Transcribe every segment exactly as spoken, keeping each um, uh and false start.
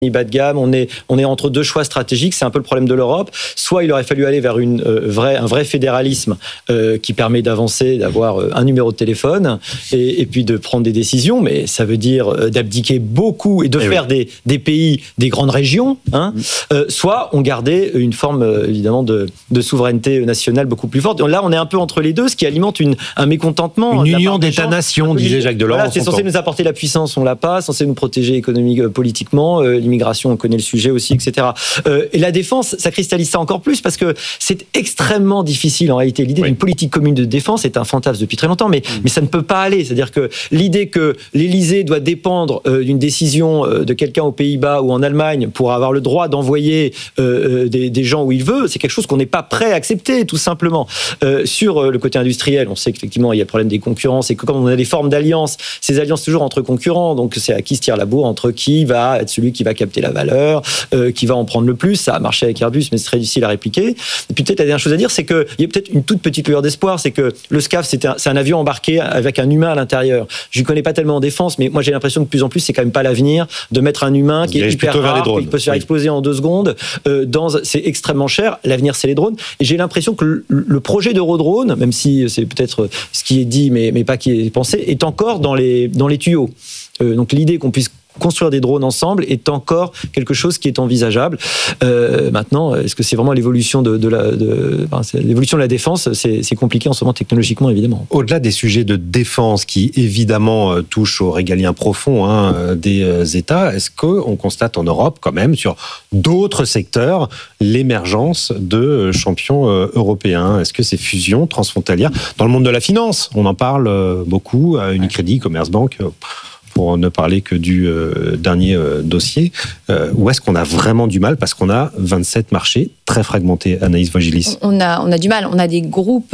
bas de gamme, on est, on est entre deux choix stratégiques, c'est un peu le problème de l'Europe. Soit il aurait fallu aller vers une, euh, vraie, un vrai fédéralisme euh, qui permet d'avancer, d'avoir euh, un numéro de téléphone et, et puis de prendre des décisions, mais ça veut dire euh, d'abdiquer beaucoup et de et faire oui. des, des pays, des grandes régions, hein, euh, soit on gardait une forme euh, évidemment de, de souveraineté nationale beaucoup plus forte. Là, on est un peu entre les deux, ce qui alimente une, un mécontentement. Une union d'États-nations, disait Jacques Delors. Voilà, c'est censé nous apporter la puissance, on l'a pas, censé nous protéger économiquement, euh, politiquement, euh, l'immigration, on connaît le sujet aussi, et cetera. Euh, et la défense, ça cristallise ça encore plus parce que c'est extrêmement difficile en réalité. L'idée oui. d'une politique commune de défense est un fantasme depuis très longtemps, mais, mmh. mais ça ne peut pas aller. C'est-à-dire que l'idée que l'Élysée doit dépendre euh, d'une décision euh, de quelqu'un aux Pays-Bas ou en Allemagne pour avoir le droit d'envoyer euh, des, des gens où il veut, c'est quelque chose qu'on n'est pas prêt à accepter, tout simplement. Euh, sur euh, le côté industriel, on sait qu'effectivement, il y a le problème des concurrences et que quand on a des formes d'alliances, ces alliances toujours entre concurrents, donc c'est à qui se tire la bourre, entre qui va être celui qui va capter la valeur, euh, qui va en prendre le plus. Ça a marché avec Airbus, mais c'est très difficile à répliquer. Et puis peut-être la dernière chose à dire, c'est qu'il y a peut-être une toute petite lueur d'espoir, c'est que le SCAF, c'est un, c'est un avion embarqué avec un humain à l'intérieur. Je ne connais pas tellement en défense, mais moi j'ai l'impression que de plus en plus, c'est quand même pas l'avenir de mettre un humain qui est hyper rare, qui peut se faire oui. exploser en deux secondes. Euh, dans, c'est extrêmement cher. L'avenir, c'est les drones. Et j'ai l'impression que le, le projet d'Eurodrone, même si c'est peut-être ce qui est dit, mais, mais pas qui est pensé, est encore dans les, dans les tuyaux. Euh, donc l'idée qu'on puisse construire des drones ensemble est encore quelque chose qui est envisageable. Euh, maintenant, est-ce que c'est vraiment l'évolution de, de la, de, enfin, c'est l'évolution de la défense ? C'est, c'est compliqué en ce moment technologiquement, évidemment. Au-delà des sujets de défense qui, évidemment, touchent au régalien profond hein, des États, est-ce qu'on constate en Europe, quand même, sur d'autres secteurs, l'émergence de champions européens ? Est-ce que ces fusions transfrontalières, dans le monde de la finance, on en parle beaucoup, Unicredit, Commerzbank, pour ne parler que du euh, dernier euh, dossier, euh, où est-ce qu'on a vraiment du mal parce qu'on a vingt-sept marchés très fragmentés, Anaïs Vogilis? On a, on a du mal. On a des groupes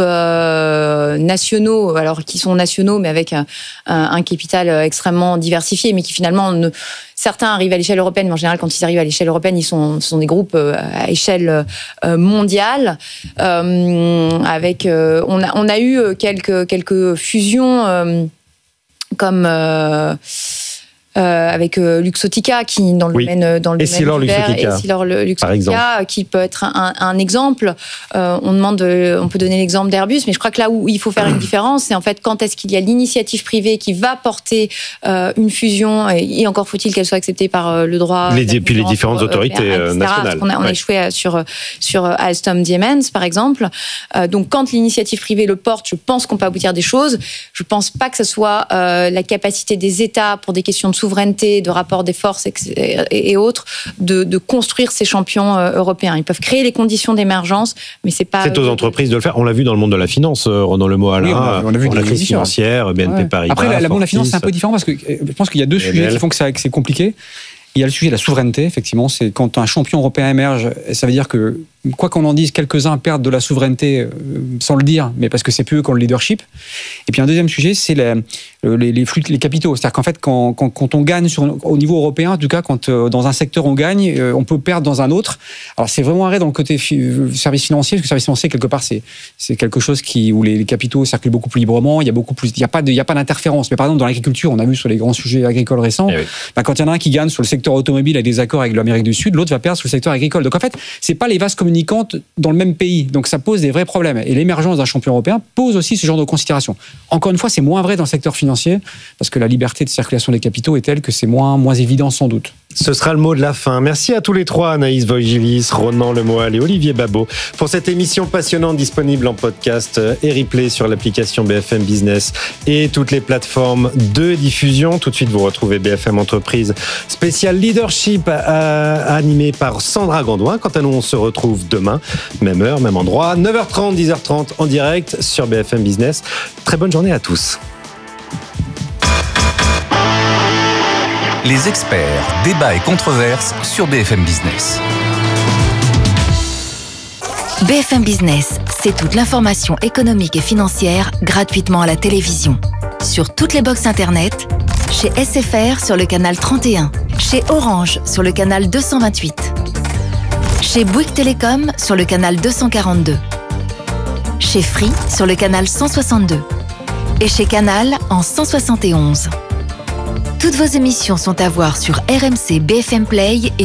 euh, nationaux, alors qui sont nationaux, mais avec un, un capital extrêmement diversifié, mais qui finalement, ne, certains arrivent à l'échelle européenne, mais en général, quand ils arrivent à l'échelle européenne, ils sont, ce sont des groupes à échelle mondiale. Euh, avec, euh, on, a, on a eu quelques, quelques fusions. Euh, comme euh, euh, avec euh, Luxottica qui dans le oui. domaine dans le Essilor domaine Luxottica, Essilor Luxottica qui peut être un, un exemple. Euh, on demande, on peut donner l'exemple d'Airbus, mais je crois que là où il faut faire une différence, c'est en fait quand est-ce qu'il y a l'initiative privée qui va porter euh, une fusion et, et encore faut-il qu'elle soit acceptée par euh, le droit. Les, et puis les différentes autorités euh, nationales. On a, on ouais. a échoué sur sur Alstom Siemens par exemple. Euh, donc quand l'initiative privée le porte, je pense qu'on peut aboutir à des choses. Je pense pas que ce soit euh, la capacité des États pour des questions de souveraineté, de rapport des forces et, et autres, de, de construire ces champions euh, européens. Ils peuvent créer les conditions d'émergence, mais c'est pas... C'est aux entreprises de le faire. On l'a vu dans le monde de la finance, Ronan Lemoal, oui, on a, on a vu la crise financière, B N P ouais. Paribas. Après, la, la monde de la finance, c'est un peu différent parce que je pense qu'il y a deux sujets qui font que, ça, que c'est compliqué. Il y a le sujet de la souveraineté, effectivement. C'est quand un champion européen émerge, ça veut dire que, quoi qu'on en dise, quelques-uns perdent de la souveraineté euh, sans le dire, mais parce que c'est plus eux qui ont le leadership. Et puis un deuxième sujet, c'est les, les, les flux, les capitaux. C'est-à-dire qu'en fait, quand, quand, quand on gagne sur, au niveau européen, en tout cas, quand euh, dans un secteur on gagne, euh, on peut perdre dans un autre. Alors c'est vraiment arrêt dans le côté fi- service financier, parce que le service financier, quelque part, c'est, c'est quelque chose qui, où les, les capitaux circulent beaucoup plus librement, il y a beaucoup plus, il n'y a pas de, il y a pas d'interférence. Mais par exemple, dans l'agriculture, on a vu sur les grands sujets agricoles récents, eh oui. bah, quand il y en a un qui gagne sur le secteur automobile avec des accords avec l'Amérique du Sud, l'autre va perdre sur le secteur agricole. Donc en fait, c'est pas les vases communicantes dans le même pays. Donc ça pose des vrais problèmes. Et l'émergence d'un champion européen pose aussi ce genre de considérations. Encore une fois, c'est moins vrai dans le secteur financier, parce que la liberté de circulation des capitaux est telle que c'est moins, moins évident sans doute. Ce sera le mot de la fin. Merci à tous les trois, Anaïs Vogilis, Ronan Lemoal et Olivier Babot, pour cette émission passionnante disponible en podcast et replay sur l'application B F M Business et toutes les plateformes de diffusion. Tout de suite, vous retrouvez B F M Entreprise spécial Leadership euh, animé par Sandra Gandoin. Quant à nous, on se retrouve demain, même heure, même endroit, neuf heures trente, dix heures trente en direct sur B F M Business. Très bonne journée à tous. Les experts, débats et controverses sur B F M Business. B F M Business, c'est toute l'information économique et financière gratuitement à la télévision. Sur toutes les box internet, chez S F R sur le canal trente et un, chez Orange sur le canal deux cent vingt-huit, chez Bouygues Télécom sur le canal deux cent quarante-deux, chez Free sur le canal cent soixante-deux et chez Canal en cent soixante et onze. Toutes vos émissions sont à voir sur R M C B F M Play et